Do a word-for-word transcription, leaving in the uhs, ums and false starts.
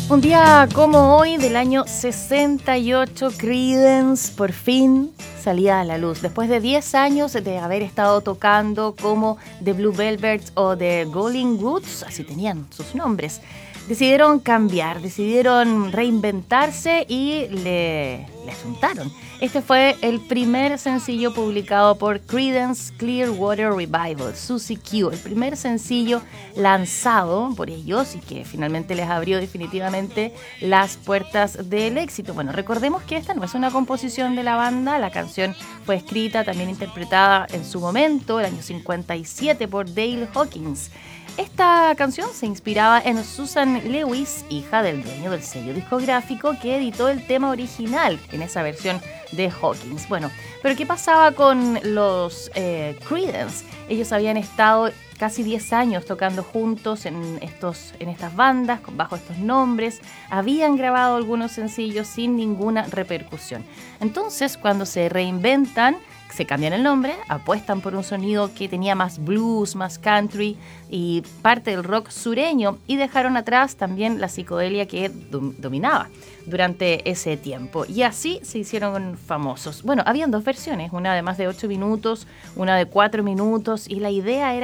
Un día como hoy del año sesenta y ocho, Creedence por fin salía a la luz. Después de diez años de haber estado tocando como The Blue Velvets o The Golden Roots, así tenían sus nombres, decidieron cambiar, decidieron reinventarse y le, le asuntaron. Este fue el primer sencillo publicado por Creedence Clearwater Revival, Suzy Q, el primer sencillo lanzado por ellos y que finalmente les abrió definitivamente las puertas del éxito. Bueno, recordemos que esta no es una composición de la banda, la canción fue escrita, también interpretada en su momento, el año cincuenta y siete, por Dale Hawkins. Esta canción se inspiraba en Susan Lewis, hija del dueño del sello discográfico que editó el tema original en esa versión de Hawkins. Bueno, pero ¿qué pasaba con los eh, Creedence? Ellos habían estado casi diez años tocando juntos en, estos, en estas bandas, bajo estos nombres. Habían grabado algunos sencillos sin ninguna repercusión. Entonces, cuando se reinventan, se cambian el nombre, apuestan por un sonido que tenía más blues, más country y parte del rock sureño, y dejaron atrás también la psicodelia que dom- dominaba durante ese tiempo. Y así se hicieron famosos. Bueno, habían dos versiones, una de más de ocho minutos, una de cuatro minutos, y la idea era